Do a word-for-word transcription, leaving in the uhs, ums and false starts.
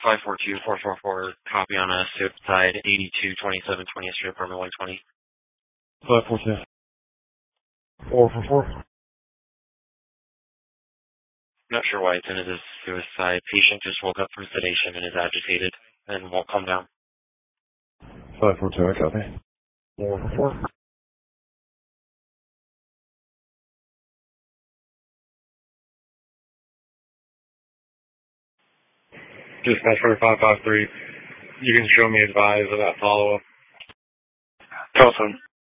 five four two, four four four, copy on a suicide eighty-two twenty-seven twentieth Street, apartment one twenty. five four two, four four four. Not sure why it's in as a suicide. Patient just woke up from sedation and is agitated and won't calm down. five four two, I copy. four four four. Dispatch for five five three. You can show me advise of that follow-up. Telephone.